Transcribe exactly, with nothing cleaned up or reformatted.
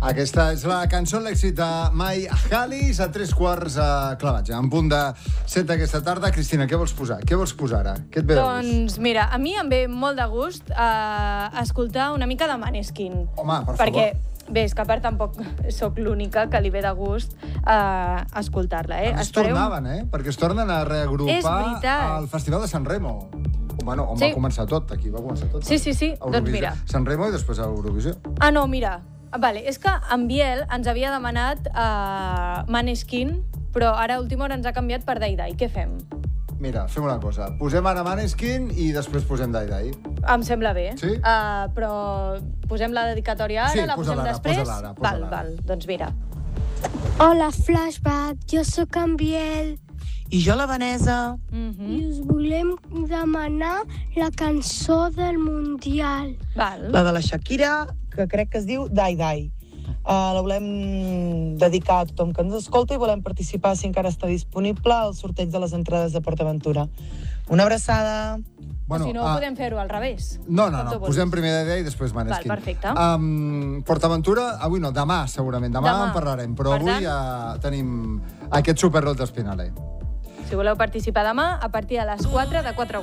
Aquesta és la cançó, l'èxit de My Halis, a tres quarts a clavats. En punt de set d'aquesta tarda. Cristina, què vols posar? Què vols posar ara? Què et ve de gust? Doncs mira, a mi em ve molt de gust eh, escoltar una mica de Maneskin. Home, per perquè, favor. bé, és que a part tampoc sóc l'única que li ve de gust eh, escoltar-la. Eh? Es tornaven, eh? Perquè es tornen a reagrupar al Festival de San Remo. Bueno, on sí. va començar tot, aquí va començar tot. Sí, sí, sí, doncs mira. San Remo i després a Eurovisió. Ah, no, mira, vale, és que en Biel ens havia demanat uh, Maneskin, però ara a última hora ens ha canviat per Day Day. Què fem? Mira, fem una cosa. Posem ara Maneskin i després posem Day Day. Em sembla bé. Sí? Uh, però posem la dedicatòria ara, sí, la posem ara, després? Posa-la ara, posa-la ara. Val, val, doncs mira. Hola, Flashback, jo sóc en Biel. I jo la Vanessa. Mm-hmm. I us volem demanar la cançó del Mundial. Val. La de la Shakira, que crec que es diu Day Day. Uh, la volem dedicar a tothom que ens escolta i volem participar, si encara està disponible, al sorteig de les entrades de PortAventura. Una abraçada. Bueno, o si no, uh, podem fer-ho al revés. No, no, no. Posem primer Day Day i després Maneskin. Val, perfecte. Um, PortAventura, avui no, demà, segurament. Demà, demà. en parlarem, però per avui tant... ja tenim aquest superrol d'Espinale. Si voleu participar demà, a partir de les quatre, de quatre a